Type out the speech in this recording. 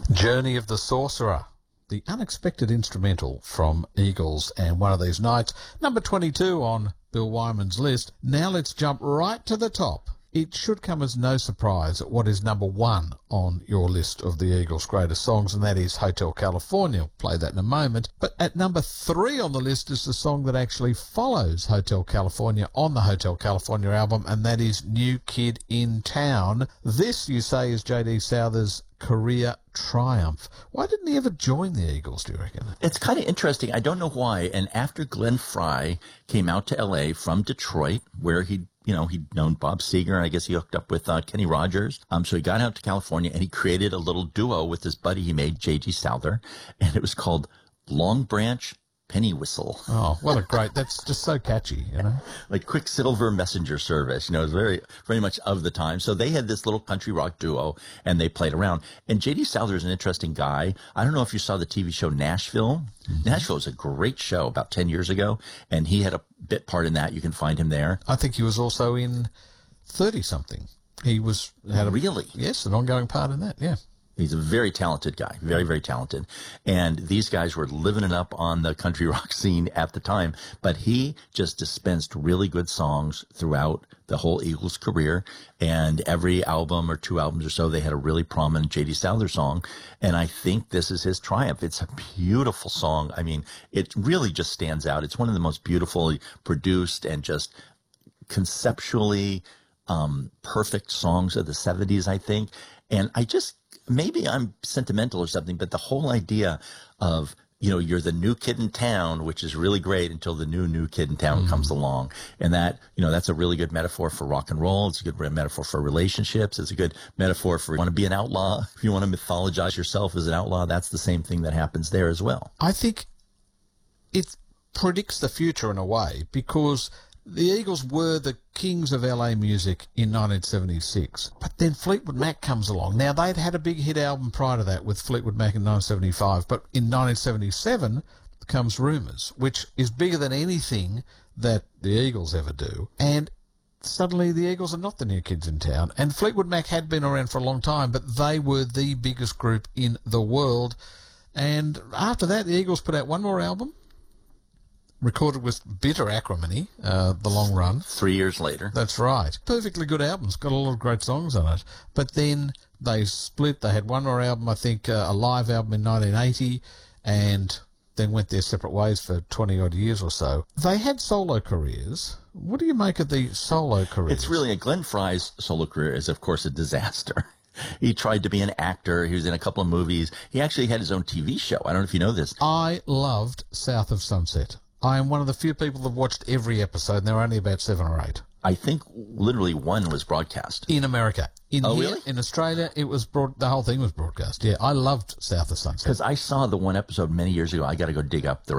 Journey of the Sorcerer, the unexpected instrumental from Eagles and One of These Nights, number 22 on Bill Wyman's list. Now let's jump right to the top. It should come as no surprise at what is number one on your list of the Eagles' greatest songs, and that is Hotel California. We'll play that in a moment. But at number 3 on the list is the song that actually follows Hotel California on the Hotel California album, and that is New Kid in Town. This, you say, is J.D. Souther's career triumph. Why didn't he ever join the Eagles, do you reckon? It's kind of interesting. I don't know why. And after Glenn Frey came out to L.A. from Detroit, where he'd known Bob Seger, and I guess he hooked up with Kenny Rogers. So he got out to California, and he created a little duo with this buddy he made, J.G. Souther, and it was called Long Branch Penny Whistle. Oh, what a great, that's just so catchy, you know. Like Quicksilver Messenger Service, it's very much of the time. So they had this little country rock duo, and they played around. And J.D. Souther is an interesting guy. I don't know if you saw the TV show Nashville. Mm-hmm. Nashville was a great show about 10 years ago, and he had a bit part in that. You can find him there. I think he was also in 30-something. He was... Really? Yes, an ongoing part in that, yeah. He's a very talented guy, very, very talented. And these guys were living it up on the country rock scene at the time. But he just dispensed really good songs throughout the whole Eagles career. And every album or 2 albums or so, they had a really prominent J.D. Souther song. And I think this is his triumph. It's a beautiful song. I mean, it really just stands out. It's one of the most beautifully produced and just conceptually perfect songs of the 70s, I think. And maybe I'm sentimental or something, but the whole idea of, you're the new kid in town, which is really great until the new kid in town comes along. And that, that's a really good metaphor for rock and roll. It's a good metaphor for relationships. It's a good metaphor for if you want to be an outlaw. If you want to mythologize yourself as an outlaw, that's the same thing that happens there as well. I think it predicts the future in a way, because the Eagles were the kings of LA music in 1976, but then Fleetwood Mac comes along. Now, they'd had a big hit album prior to that with Fleetwood Mac in 1975, but in 1977 comes Rumours, which is bigger than anything that the Eagles ever do, and suddenly the Eagles are not the new kids in town. And Fleetwood Mac had been around for a long time, but they were the biggest group in the world. And after that, the Eagles put out one more album, recorded with bitter acrimony, The Long Run. 3 years later. That's right. Perfectly good albums. Got a lot of great songs on it. But then they split. They had one more album, I think, a live album in 1980, and then went their separate ways for 20-odd years or so. They had solo careers. What do you make of the solo careers? It's really, Glenn Frey's solo career is, of course, a disaster. He tried to be an actor. He was in a couple of movies. He actually had his own TV show. I don't know if you know this. I loved South of Sunset. I am one of the few people that have watched every episode, and there are only about 7 or 8. I think literally 1 was broadcast. In America. Really? In Australia, it was the whole thing was broadcast. Yeah, I loved South of Sunset. Because I saw the one episode many years ago. I got to go dig up the